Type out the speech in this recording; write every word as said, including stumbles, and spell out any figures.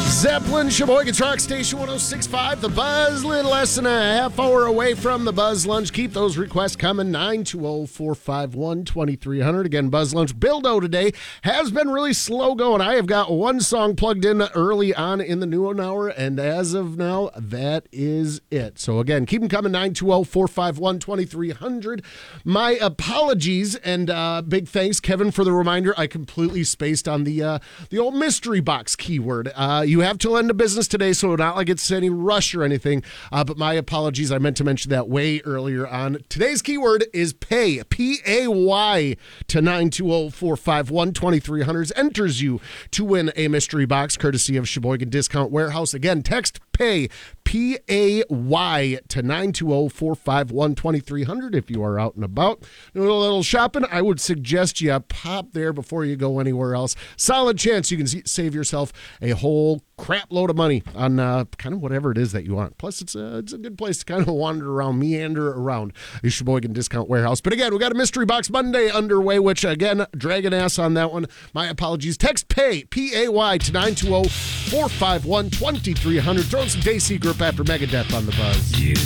Zeppelin, Sheboygan's Rock Station one oh six point five. The Buzz, little less than a half hour away from the Buzz Lunch. Keep those requests coming. nine two zero, four five one, two three zero zero. Again, Buzz Lunch. Bildo today has been really slow going. I have got one song plugged in early on in the noon hour, and as of now, that is it. So again, keep them coming. nine two zero, four five one, two three zero zero. My apologies, and uh, big thanks, Kevin, for the reminder. I completely spaced on the uh, the old mystery box keyword. Uh, you have till end of business today, so not like it's any rush or anything, uh, but my apologies. I meant to mention that way earlier on. Today's keyword is pay, P A Y, to nine two zero, four five one, two three zero zero. Enters you to win a mystery box courtesy of Sheboygan Discount Warehouse. Again, text pay, P A Y, to nine two zero, four five one, two three zero zero. If you are out and about doing a little shopping, I would suggest you pop there before you go anywhere else. Solid chance you can save yourself a whole crap load of money on uh, kind of whatever it is that you want. Plus, it's a, it's a good place to kind of wander around, meander around the Sheboygan Discount Warehouse. But again, we got a Mystery Box Monday underway, which, again, dragging ass on that one. My apologies. Text pay, P A Y, to nine two zero, four five one, two three zero zero. Throwing some Day Secret after Megadeth on the Buzz. You